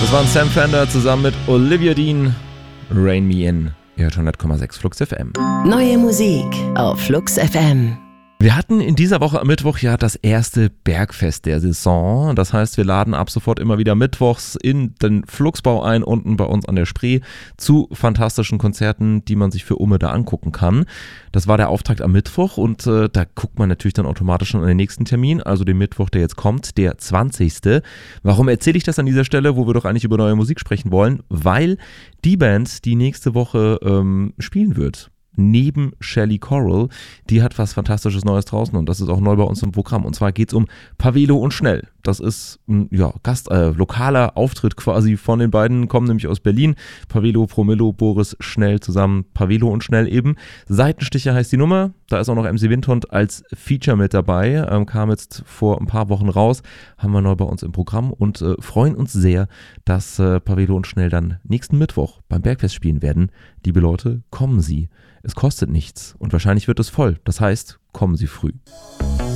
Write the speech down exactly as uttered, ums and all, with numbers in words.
Das waren Sam Fender zusammen mit Olivia Dean, Rain Me In. Ihr hört hundert Komma sechs Flux F M. Neue Musik auf Flux F M. Wir hatten in dieser Woche am Mittwoch ja das erste Bergfest der Saison. Das heißt, wir laden ab sofort immer wieder mittwochs in den Fluxbau ein, unten bei uns an der Spree, zu fantastischen Konzerten, die man sich für Umme da angucken kann. Das war der Auftakt am Mittwoch und äh, da guckt man natürlich dann automatisch schon an den nächsten Termin, also den Mittwoch, der jetzt kommt, der zwanzigste. Warum erzähle ich das an dieser Stelle, wo wir doch eigentlich über neue Musik sprechen wollen? Weil die Band, die nächste Woche ähm, spielen wird, neben Shelley Coral, die hat was Fantastisches Neues draußen und das ist auch neu bei uns im Programm. Und zwar geht es um Pavelo und Schnell. Das ist ein ja, Gast, äh, lokaler Auftritt quasi von den beiden, kommen nämlich aus Berlin. Pavelo, Promillo, Boris Schnell zusammen, Pavelo und Schnell eben. Seitenstiche heißt die Nummer, da ist auch noch M C Windhund als Feature mit dabei, ähm, kam jetzt vor ein paar Wochen raus, haben wir neu bei uns im Programm und äh, freuen uns sehr, dass äh, Pavelo und Schnell dann nächsten Mittwoch beim Bergfest spielen werden. Liebe Leute, kommen Sie. Es kostet nichts und wahrscheinlich wird es voll. Das heißt, kommen Sie früh.